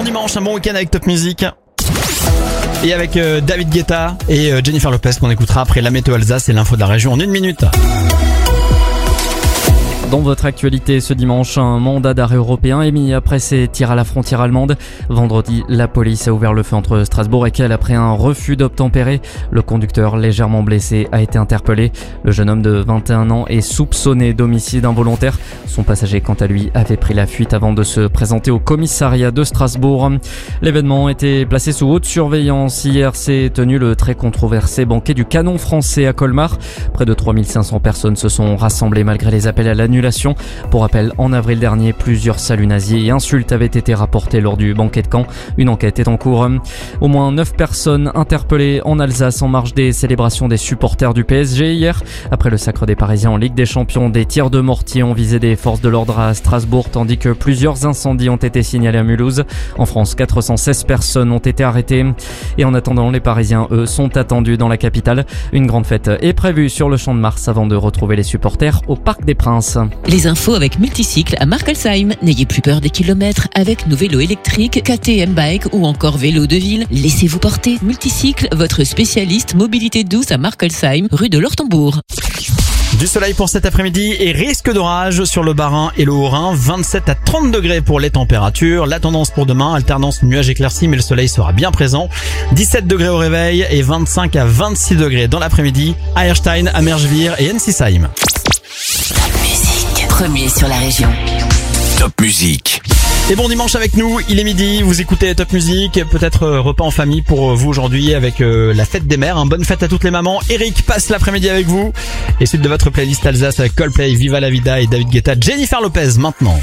dimanche, un bon week-end avec Top Music. Et avec David Guetta et Jennifer Lopez qu'on écoutera après la météo Alsace et l'info de la région en 1 minute. Dans votre actualité ce dimanche, un mandat d'arrêt européen est mis après ces tirs à la frontière allemande. Vendredi, la police a ouvert le feu entre Strasbourg et Kiel après un refus d'obtempérer. Le conducteur légèrement blessé a été interpellé. Le jeune homme de 21 ans est soupçonné d'homicide involontaire. Son passager, quant à lui, avait pris la fuite avant de se présenter au commissariat de Strasbourg. L'événement était placé sous haute surveillance. Hier s'est tenu le très controversé banquet du canon français à Colmar. Près de 3500 personnes se sont rassemblées malgré les appels à l'annulation. Pour rappel, en avril dernier, plusieurs saluts nazis et insultes avaient été rapportés lors du banquet de Caen. Une enquête est en cours. Au moins 9 personnes interpellées en Alsace en marge des célébrations des supporters du PSG hier. Après le sacre des Parisiens en Ligue des Champions, des tirs de mortier ont visé des forces de l'ordre à Strasbourg, tandis que plusieurs incendies ont été signalés à Mulhouse. En France, 416 personnes ont été arrêtées. Et en attendant, les Parisiens, eux, sont attendus dans la capitale. Une grande fête est prévue sur le Champ de Mars avant de retrouver les supporters au Parc des Princes. Les infos avec Multicycle à Markelsheim. N'ayez plus peur des kilomètres avec nos vélos électriques, KTM Bike ou encore vélos de ville. Laissez-vous porter. Multicycle, votre spécialiste mobilité douce à Markelsheim, rue de l'Ortembourg. Du soleil pour cet après-midi et risque d'orage sur le Bas-Rhin et le Haut-Rhin. 27 à 30 degrés pour les températures. La tendance pour demain, alternance nuages éclaircis, mais le soleil sera bien présent. 17 degrés au réveil et 25 à 26 degrés dans l'après-midi à Erstein, à Merschwir et Ensisheim. Premier sur la région. Top Music. Et bon dimanche avec nous, il est midi, vous écoutez Top Music, peut-être repas en famille pour vous aujourd'hui avec la fête des mères. Bonne fête à toutes les mamans. Eric passe l'après-midi avec vous. Et suite de votre playlist Alsace avec Coldplay, Viva la Vida et David Guetta, Jennifer Lopez maintenant.